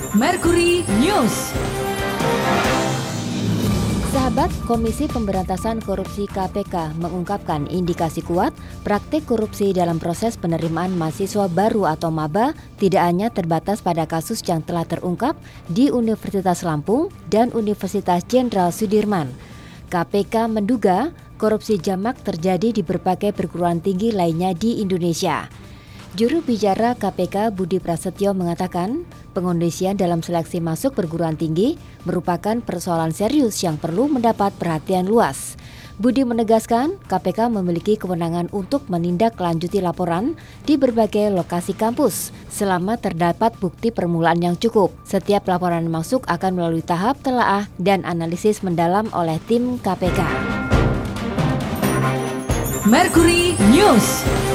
Mercury News. Sahabat, Komisi Pemberantasan Korupsi KPK mengungkapkan indikasi kuat praktik korupsi dalam proses penerimaan mahasiswa baru atau maba tidak hanya terbatas pada kasus yang telah terungkap di Universitas Lampung dan Universitas Jenderal Sudirman. KPK menduga korupsi jamak terjadi di berbagai perguruan tinggi lainnya di Indonesia. Juru bicara KPK Budi Prasetyo mengatakan, pengondisian dalam seleksi masuk perguruan tinggi merupakan persoalan serius yang perlu mendapat perhatian luas. Budi menegaskan, KPK memiliki kewenangan untuk menindaklanjuti laporan di berbagai lokasi kampus selama terdapat bukti permulaan yang cukup. Setiap laporan masuk akan melalui tahap telaah dan analisis mendalam oleh tim KPK. Mercury News.